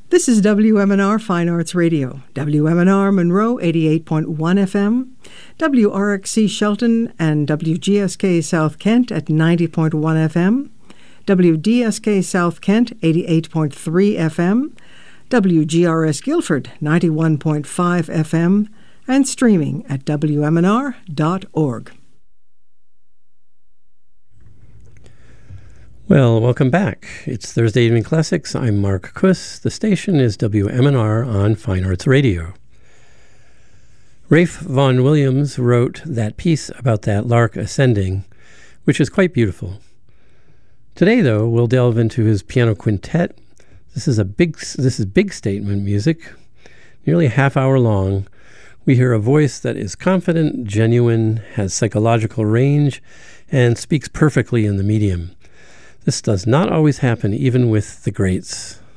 This is WMNR Fine Arts Radio, WMNR Monroe 88.1 FM, WRXC Shelton and WGSK South Kent at 90.1 FM, WDSK South Kent 88.3 FM, WGRS Guilford 91.5 FM, and streaming at WMNR.org. Well, welcome back. It's Thursday Evening Classics. I'm Mark Kuss. The station is WMNR on Fine Arts Radio. Rafe Vaughan Williams wrote that piece about that lark ascending, which is quite beautiful. Today, though, we'll delve into his piano quintet. This is big statement music, nearly a half hour long. We hear a voice that is confident, genuine, has psychological range, and speaks perfectly in the medium. This does not always happen, even with the greats.